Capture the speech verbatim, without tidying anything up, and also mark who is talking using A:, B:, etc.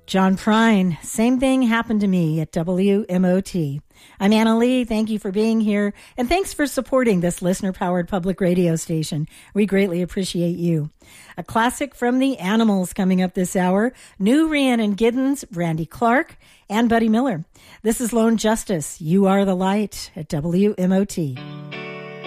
A: John Prine, same thing happened to me at W M O T. I'm Anna Lee. Thank you for being here, and thanks for supporting this listener-powered public radio station. We greatly appreciate you. A classic from the Animals coming up this hour. New Rhiannon Giddens, Randy Clark, and Buddy Miller. This is Lone Justice. You are the light at W M O T.